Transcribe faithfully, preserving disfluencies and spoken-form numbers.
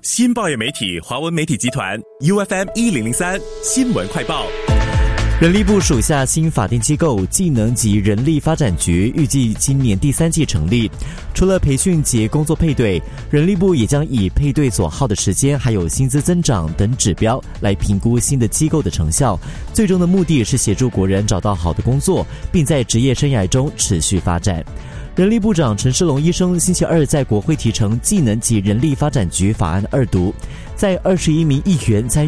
新报业媒体华文媒体集团 U F M 一零零三新闻快报。 人力部属下新法定机构技能及人力发展局预计今年第三季成立。除了培训及工作配对，人力部也将以配对所耗的时间还有薪资增长等指标来评估新的机构的成效，最终的目的是协助国人找到好的工作，并在职业生涯中持续发展。人力部长陈世龙医生星期二在国会提呈技能及人力发展局法案二读，在二十一名议员参与